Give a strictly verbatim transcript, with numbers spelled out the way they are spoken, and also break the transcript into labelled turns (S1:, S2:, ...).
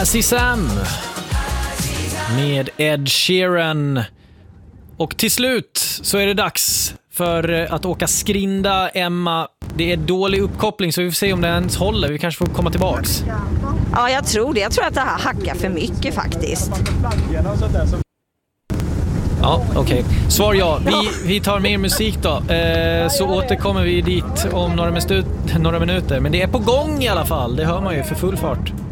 S1: Azzy Sam med Ed Sheeran. Och till slut så är det dags för att åka skrinda, Emma. Det är dålig uppkoppling så vi får se om det ens håller. Vi kanske får komma tillbaks.
S2: Ja, jag tror det. Jag tror att det här hackar för mycket faktiskt.
S1: Ja, okej. Okay. Svar ja. Vi, vi tar mer musik då. Eh, så återkommer vi dit om några, minu- några minuter. Men det är på gång i alla fall. Det hör man ju för full fart.